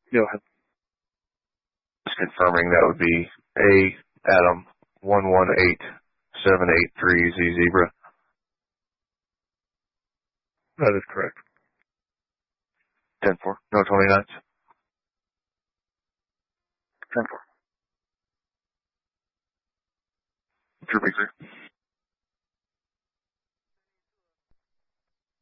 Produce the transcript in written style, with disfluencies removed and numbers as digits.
Go ahead. Just confirming that would be A Adam 118783 Z Zebra. That is correct. 10-4. No 29s. 10-4. Trooper clear.